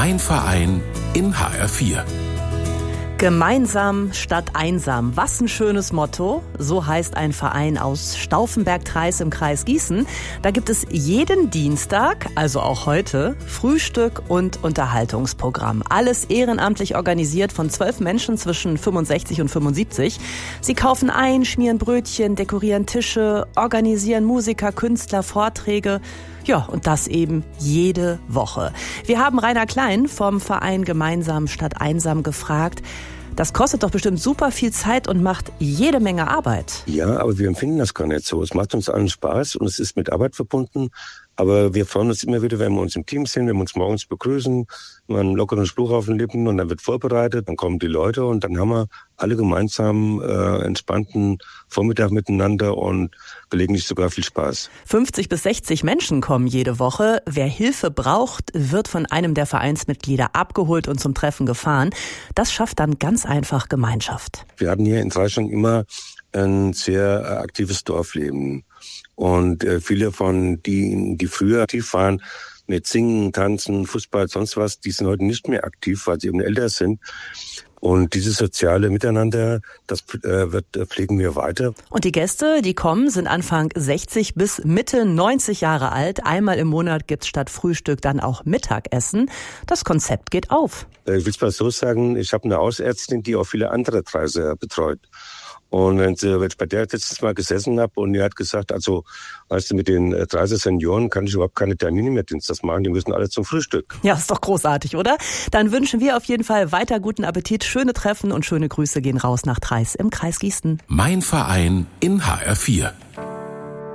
Mein Verein in HR4. Gemeinsam statt einsam. Was ein schönes Motto. So heißt ein Verein aus Stauffenberg-Treis im Kreis Gießen. Da gibt es jeden Dienstag, also auch heute, Frühstück und Unterhaltungsprogramm. Alles ehrenamtlich organisiert von 12 Menschen zwischen 65 und 75. Sie kaufen ein, schmieren Brötchen, dekorieren Tische, organisieren Musiker, Künstler, Vorträge. Ja, und das eben jede Woche. Wir haben Rainer Klein vom Verein Gemeinsam statt einsam gefragt. Das kostet doch bestimmt super viel Zeit und macht jede Menge Arbeit. Ja, aber wir empfinden das gar nicht so. Es macht uns allen Spaß und es ist mit Arbeit verbunden. Aber wir freuen uns immer wieder, wenn wir uns im Team sind, wenn wir uns morgens begrüßen, wir haben einen lockeren Spruch auf den Lippen und dann wird vorbereitet, dann kommen die Leute und dann haben wir alle gemeinsam entspannten Vormittag miteinander und gelegentlich sogar viel Spaß. 50 bis 60 Menschen kommen jede Woche. Wer Hilfe braucht, wird von einem der Vereinsmitglieder abgeholt und zum Treffen gefahren. Das schafft dann ganz einfach Gemeinschaft. Wir hatten hier in Dreischang immer ein sehr aktives Dorfleben. Und viele von denen, die früher aktiv waren, mit Singen, Tanzen, Fußball, sonst was, die sind heute nicht mehr aktiv, weil sie eben älter sind. Und dieses soziale Miteinander, das pflegen wir weiter. Und die Gäste, die kommen, sind Anfang 60 bis Mitte 90 Jahre alt. Einmal im Monat gibt's statt Frühstück dann auch Mittagessen. Das Konzept geht auf. Ich will es mal so sagen, ich habe eine Hausärztin, die auch viele andere Dreiser betreut. Und wenn ich bei der letztes Mal gesessen habe und die hat gesagt, also weißt du, mit den 30 Senioren kann ich überhaupt keine Termine mehr Dienstags machen, die müssen alle zum Frühstück. Ja, ist doch großartig, oder? Dann wünschen wir auf jeden Fall weiter guten Appetit, schöne Treffen und schöne Grüße gehen raus nach Treis im Kreis Gießen. Mein Verein in HR4.